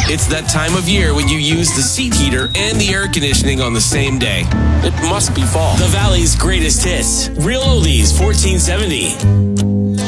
It's that time of year when you use the seat heater and the air conditioning on the same day. It must be fall. The Valley's greatest hits. Real Oldies 1470.